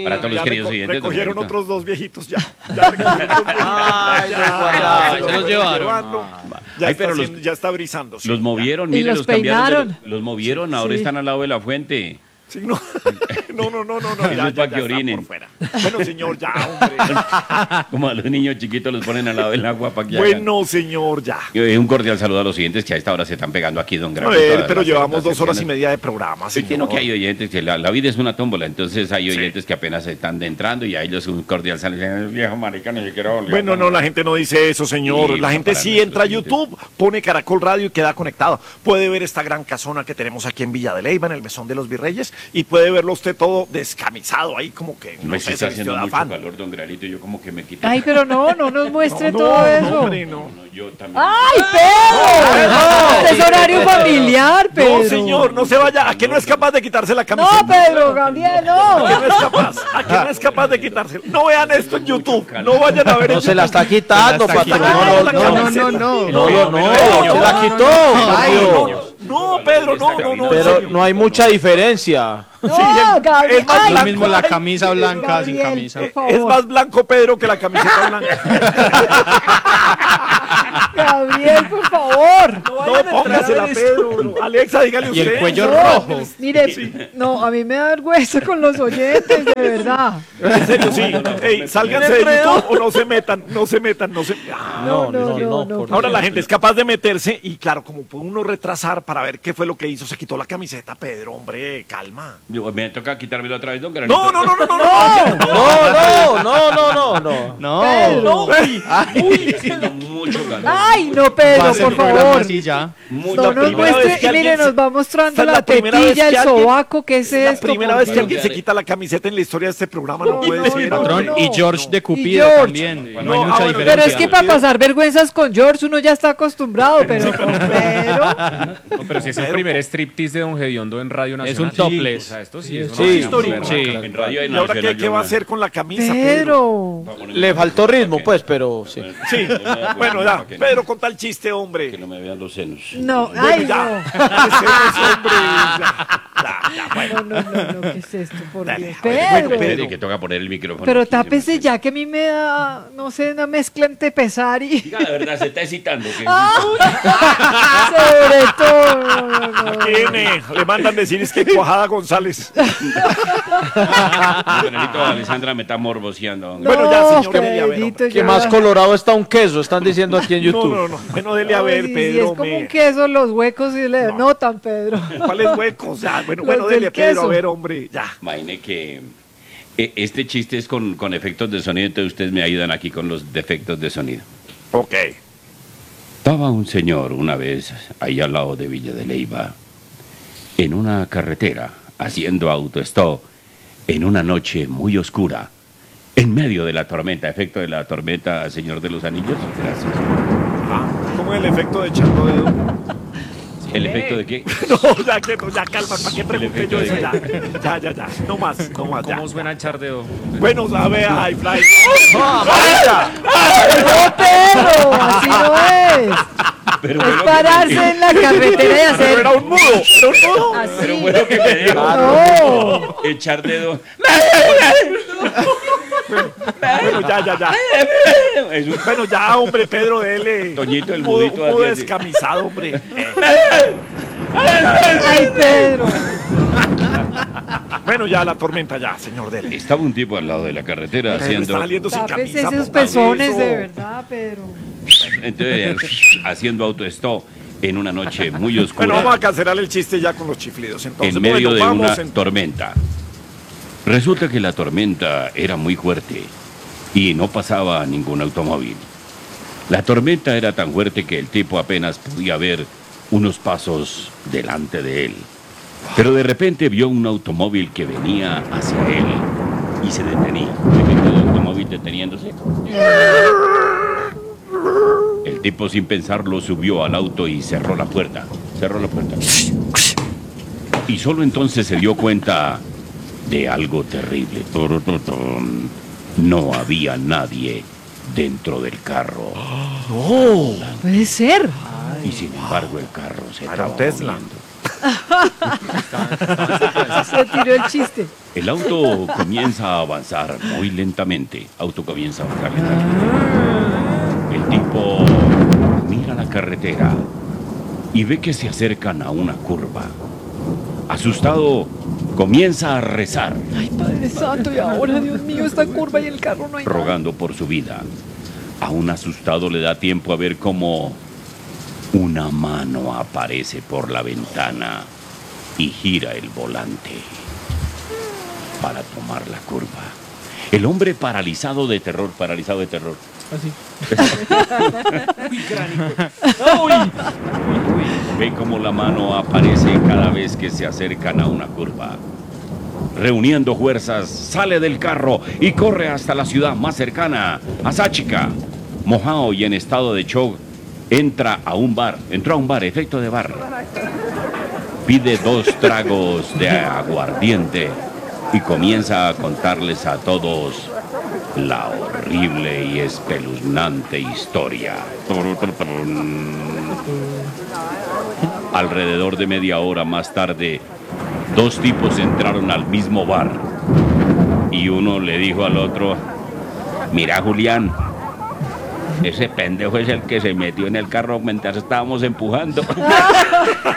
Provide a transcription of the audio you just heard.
Para todos los queridos oyentes. Recogieron don otros dos viejitos ya. Ya recogieron otros viejitos. Ay, se los llevaron. Ya, Ay, pero ya está brisando. Sí, Los movieron, Y mire, los los cambiaron. peinaron. Los movieron, ahora Sí. están al lado de la fuente. Sí, no. No. Eso Ya, es pa' ya que está orinen. por fuera. Bueno, señor, ya, hombre. Como a los niños chiquitos los ponen al lado del agua para que Bueno, señor, ya. Un cordial saludo a los oyentes que a esta hora se están pegando aquí, don A Grafo. ver, todas pero las- llevamos las 2 horas y secciones. media de programa, Sí, señor. que hay oyentes que la vida es una tómbola, entonces hay oyentes que apenas están entrando y a ellos un cordial saludo. Viejo marica, ni siquiera volvió". Bueno, no, la gente no dice eso, señor. Sí, La gente para sí entra a nuestros YouTube, pone Caracol Radio y queda conectado. Puede ver esta gran casona que tenemos aquí en Villa de Leyva, en el Mesón de los Virreyes, y puede verlo usted todo descamisado ahí, como que No, no si sé, está se vistió haciendo de mucho afán. calor, don Granito, yo como que me quité. Ay, pero no nos muestre No, todo eso. hombre, no. No, yo también. ¡Ay, Pedro! Este es horario familiar, Pedro. No, señor, no se vaya. ¿A qué no es capaz de quitarse la No, camiseta? Pedro, Gabriel, ¿A qué no. no es capaz? ¿A qué no es capaz de quitarse? No vean esto en YouTube. No vayan a ver en No se la YouTube. está quitando, Se la está patrón. quitando la No, camiseta. no, se la quitó, Ay, Mario. no, Pedro, no. Pero señor. no hay mucha diferencia. No, Sí, Gabriel. es más Ay, Lo mismo la Ay, camisa blanca sin Gabriel, camisa. por favor. Es más blanco Pedro que la camiseta blanca. Gabriel, por favor. No, póngasela, Pedro. No. Alexa, dígale Y usted. el cuello No, rojo. Mire, no, a mí me da vergüenza con los oyentes, de verdad. En serio, sí. Ey, sálganse de YouTube o no se metan. Ah. No. Ahora la gente es capaz de meterse y claro, como puede uno retrasar para ver qué fue lo que hizo, se quitó la camiseta, Pedro, hombre, calma. Me toca quitármelo otra vez, don Granito. No. No. Pedro. Uy, Haciendo mucho calor. Ay, no, Va a Pedro, ser por programa favor. así ya. Mucha No nos primera vez muestre, que alguien mire, se- nos va mostrando Esta es la la primera vez tetilla, que el alguien- sobaco, ¿qué es la esto? primera por vez que Dios? alguien se quita la camiseta en la historia de este programa, no puede no, ser. no, hombre. Patrón, no. y George de Cupido George. también. No, No, hay mucha bueno, diferencia. Pero es que para pasar vergüenzas con George uno ya está acostumbrado, pero con Pedro. No, pero si es el primer striptease de Don Gediondo en Radio Nacional. Es un topless. O sea, esto sí es Sí, una histórico. Sí. En Radio ¿Y ahora qué va a hacer con la camisa, Pedro. Le faltó ritmo, pues, pero sí. Sí, bueno, ya, Pedro, con tal chiste, hombre. Que no me vean los senos. No, Bueno, ay, ya. no. Empecemos, hombre. Ya, bueno. No, ¿qué es esto? Por Dale, Dios. a ver, bueno, Pedro. Pedro. Espere, que toca poner el micrófono. Pero aquí, tápese se ya, que a mí me da, no sé, una mezcla entre pesar y... Diga la verdad, se está excitando. que- Sobre todo, no. ¿Quién, le mandan decir es que Cuajada González. Granito, Alessandra me está morboseando. Bueno, ya, señor, dele a ver, Pedrito, Que ya. más colorado está un queso, están diciendo aquí en No, YouTube. no. Bueno, dele a Ay, ver, si Pedro. es como un queso, los huecos y le notan, Pedro. ¿Cuáles huecos? Ya, bueno, Los dele, del Pedro, a queso. ver, hombre, ya. Imagine que este chiste es con efectos de sonido, entonces ustedes me ayudan aquí con los defectos de sonido. Ok. Estaba un señor una vez ahí al lado de Villa de Leyva, en una carretera, haciendo autostop, en una noche muy oscura, en medio de la tormenta. Efecto de la tormenta, señor de los anillos. Gracias. ¿Cómo es el efecto de Charlo Dedo? ¿El efecto de qué? No, ya que no, ya calma, ¿para qué pregunté yo eso? Ya. No más, ya. ¿Cómo suena echar dedo? Bueno, a ver, High Fly. No, Pedro, así no es. Pero Es pararse en la carretera y Pero hacer era un mudo. así. Pero bueno que me dijo. No. Echar dedo. Bueno, ya. Es Bueno, ya, hombre, Pedro, dele. Toñito, el Un mudo- mudito un mudo así, así. descamisado, hombre. Ay, Pedro. Bueno, ya la tormenta, ya, señor dele. Estaba un tipo al lado de la carretera Está haciendo, saliendo sin Tápese camisa. esos ponga pezones, eso. de verdad, Pedro. entonces, haciendo autostop en una noche muy oscura. Bueno, vamos a cancelar el chiste ya con los chiflidos. Entonces, en medio bueno, de vamos una tormenta. Resulta que la tormenta era muy fuerte y no pasaba ningún automóvil. La tormenta era tan fuerte que el tipo apenas podía ver unos pasos delante de él. Pero de repente vio un automóvil que venía hacia él y se detenía. ¿Efecto de automóvil deteniéndose? El tipo sin pensarlo subió al auto y cerró la puerta. Cerró la puerta. Y solo entonces se dio cuenta de algo terrible. Turututun. No había nadie dentro del carro. Puede ser. Y sin embargo el carro se Era estaba un Tesla. moviendo. Se tiró el chiste. El auto comienza a avanzar muy lentamente. Auto comienza a avanzar lentamente. El tipo mira la carretera y ve que se acercan a una curva. Asustado, comienza a rezar, Ay, Padre Santo, y ahora, Dios mío, esta curva y el carro no hay nada. rogando por su vida. Aún asustado le da tiempo a ver cómo una mano aparece por la ventana y gira el volante para tomar la curva. El hombre paralizado de terror. Así. Ve cómo la mano aparece cada vez que se acercan a una curva. Reuniendo fuerzas, sale del carro y corre hasta la ciudad más cercana, a Sáchica. Mojado y en estado de shock, entró a un bar, efecto de bar. Pide 2 tragos de aguardiente y comienza a contarles a todos la horrible y espeluznante historia. Alrededor de media hora más tarde, 2 tipos entraron al mismo bar y uno le dijo al otro: mira, Julián, ese pendejo es el que se metió en el carro mientras estábamos empujando.